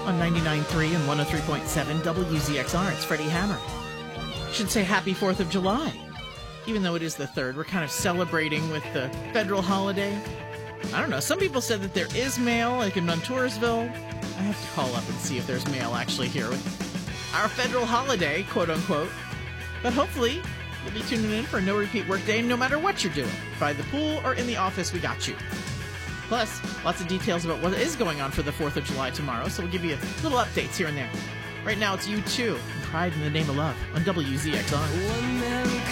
on 99.3 and 103.7 WZXR. It's Freddie Hammer. Should say happy 4th of July. Even though it is the 3rd, we're kind of celebrating with the federal holiday. I don't know. Some people said that there is mail, like in Montoursville. I have to call up and see if there's mail actually here with our federal holiday, quote unquote. But hopefully, you'll be tuning in for a no-repeat workday no matter what you're doing. By the pool or in the office, we got you. Plus, lots of details about what is going on for the 4th of July tomorrow, so we'll give you little updates here and there. Right now, it's U2, Pride in the Name of Love, on WZXR.